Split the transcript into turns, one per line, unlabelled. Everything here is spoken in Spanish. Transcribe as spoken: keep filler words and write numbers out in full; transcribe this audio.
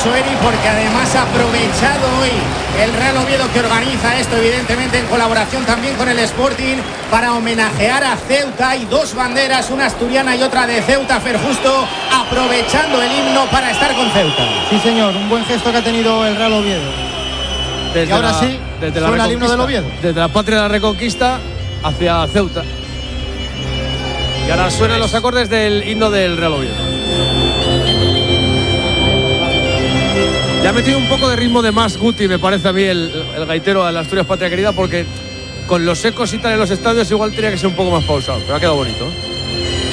eso, Eri, porque además ha aprovechado hoy el Real Oviedo, que organiza esto evidentemente en colaboración también con el Sporting, para homenajear a Ceuta. Hay dos banderas, una asturiana y otra de Ceuta, Fer Justo, aprovechando el himno para estar con Ceuta.
Sí, señor, un buen gesto que ha tenido el Real Oviedo.
Desde
y ahora
la,
sí,
desde la
suena el himno del Oviedo.
Desde la patria de la Reconquista hacia Ceuta. Y ahora suenan los acordes del himno del Real Oviedo. Ya ha metido un poco de ritmo de más Guti, me parece a mí, el, el gaitero de la Asturias Patria Querida, porque con los ecos y tal en los estadios igual tenía que ser un poco más pausado, pero ha quedado bonito, ¿eh?